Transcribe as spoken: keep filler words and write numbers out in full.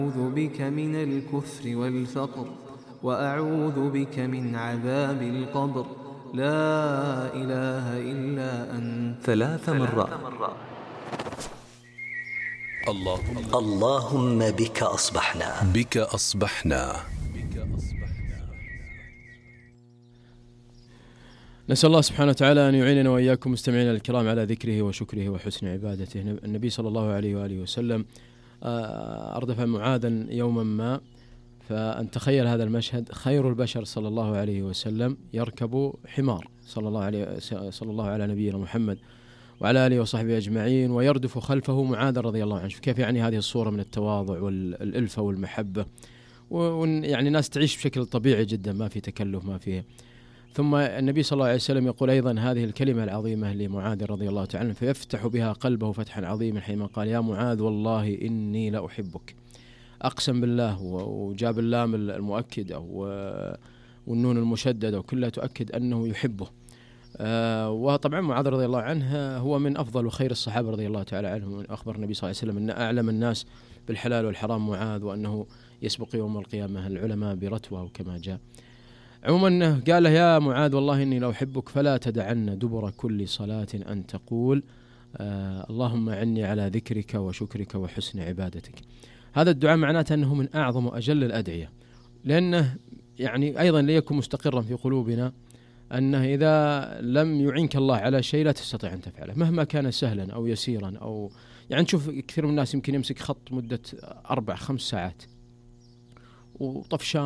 أعوذ بك من الكفر والفقر وأعوذ بك من عذاب القبر لا إله إلا أنت ثلاث مرات. اللهم, اللهم بك أصبحنا بك أصبحنا. نسأل الله سبحانه وتعالى أن يعيننا وإياكم مستمعينا الكرام على ذكره وشكره وحسن عبادته. النبي صلى الله عليه وآله وسلم أردف معاذا يوما ما، فأن تخيل هذا المشهد: خير البشر صلى الله عليه وسلم يركب حمار صلى الله عليه صلى الله على نبينا محمد وعلى آله وصحبه أجمعين، ويردف خلفه معاذ رضي الله عنه. كيف يعني هذه الصورة من التواضع والألفة والمحبة، ويعني ناس تعيش بشكل طبيعي جدا، ما في تكلف ما فيه. ثم النبي صلى الله عليه وسلم يقول أيضا هذه الكلمة العظيمة لمعاذ رضي الله تعالى عنه، فيفتح بها قلبه فتحا عظيما حينما قال: يا معاذ والله إني لأحبك. أقسم بالله، وجاب اللام المؤكدة والنون المشددة وكلها تؤكد أنه يحبه. آه وطبعا معاذ رضي الله عنه هو من أفضل وخير الصحابة رضي الله تعالى عنهم. أخبر النبي صلى الله عليه وسلم أن أعلم الناس بالحلال والحرام معاذ، وأنه يسبق يوم القيامة العلماء برتوة وكما جاء. عموما قال له: يا معاذ والله إني لو أحبك فلا تدعن دبر كل صلاة أن تقول آه اللهم أعني على ذكرك وشكرك وحسن عبادتك. هذا الدعاء معناته أنه من أعظم وأجل الأدعية، لأنه يعني أيضا ليكن مستقرا في قلوبنا أنه إذا لم يعينك الله على شيء لا تستطيع أن تفعله مهما كان سهلا أو يسيرا. أو يعني نشوف كثير من الناس يمكن يمسك خط مدة أربع خمس ساعات وطفشان